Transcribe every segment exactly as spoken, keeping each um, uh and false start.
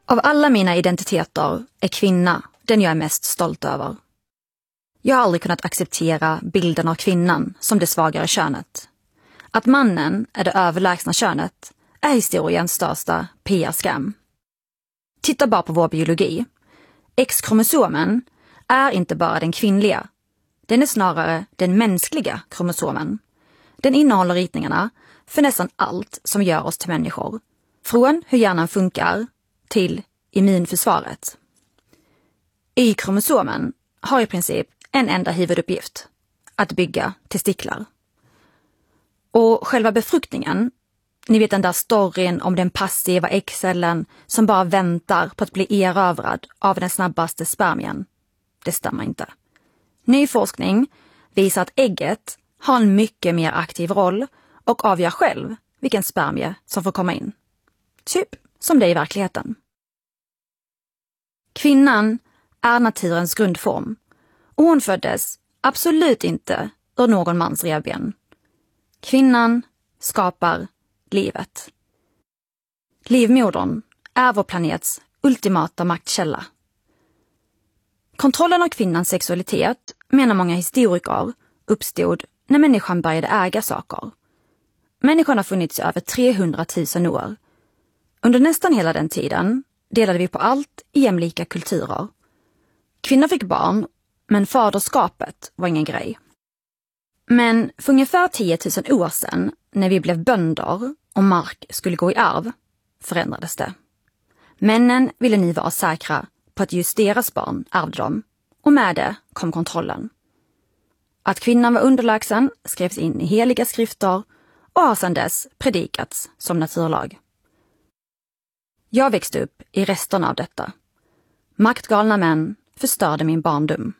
Av alla mina identiteter är kvinna den jag är mest stolt över. Jag har aldrig kunnat acceptera bilden av kvinnan som det svagare könet. Att mannen är det överlägsna könet är historiens största P R-skam. Titta bara på vår biologi. X-kromosomen är inte bara den kvinnliga. Den är snarare den mänskliga kromosomen. Den innehåller ritningarna för nästan allt som gör oss till människor. Från hur hjärnan funkar till immunförsvaret. Y-kromosomen har i princip en enda huvuduppgift. Att bygga testiklar. Och själva befruktningen, ni vet den där storyn om den passiva äggcellen som bara väntar på att bli erövrad av den snabbaste spermien. Det stämmer inte. Ny forskning visar att ägget har en mycket mer aktiv roll och avgör själv vilken spermie som får komma in. Typ som det är i verkligheten. Kvinnan är naturens grundform och hon föddes absolut inte ur någon mans revben. Kvinnan skapar livet. Livmodern är vår planets ultimata maktkälla. Kontrollen av kvinnans sexualitet, menar många historiker, uppstod när människan började äga saker. Människan har funnits i över trehundratusen år. Under nästan hela den tiden delade vi på allt i jämlika kulturer. Kvinnor fick barn, men faderskapet var ingen grej. Men för ungefär tio tusen år sedan, när vi blev bönder och mark skulle gå i arv, förändrades det. Männen ville nu vara säkra på att just deras barn ärvde dem, och med det kom kontrollen. Att kvinnan var underlägsen skrevs in i heliga skrifter och har sedan dess predikats som naturlag. Jag växte upp i resten av detta. Maktgalna män förstörde min barndom.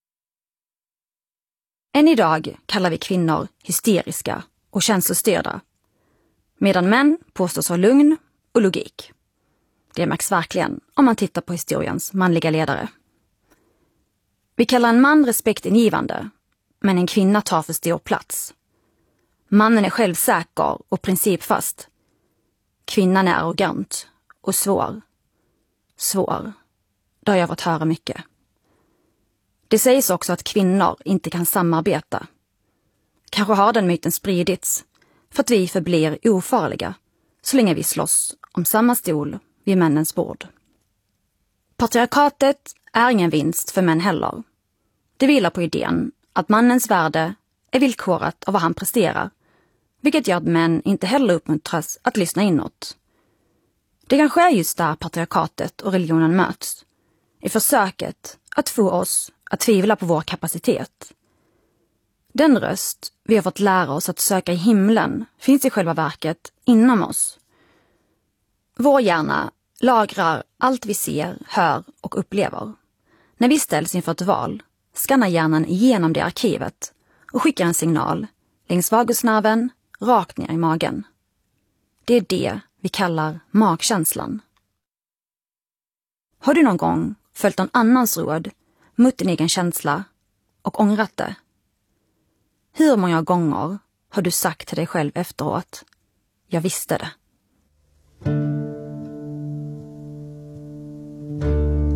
Än idag kallar vi kvinnor hysteriska och känslostyrda, medan män påstås ha lugn och logik. Det märks verkligen om man tittar på historiens manliga ledare. Vi kallar en man respektingivande, men en kvinna tar för stor plats. Mannen är självsäker och principfast. Kvinnan är arrogant och svår. Svår. Det har jag fått höra mycket. Det sägs också att kvinnor inte kan samarbeta. Kanske har den myten spridits för att vi förblir ofarliga så länge vi slåss om samma stol vid männens bord. Patriarkatet är ingen vinst för män heller. Det vilar på idén att mannens värde är villkorat av vad han presterar, vilket gör att män inte heller uppmuntras att lyssna inåt. Det kanske är just där patriarkatet och religionen möts, i försöket att få oss att tvivla på vår kapacitet. Den röst vi har fått lära oss att söka i himlen finns i själva verket inom oss. Vår hjärna lagrar allt vi ser, hör och upplever. När vi ställs inför ett val skannar hjärnan igenom det arkivet och skickar en signal längs vagusnerven rakt ner i magen. Det är det vi kallar magkänslan. Har du någon gång följt någon annans råd mot din egen känsla och ångrat det? Hur många gånger har du sagt till dig själv efteråt: jag visste det?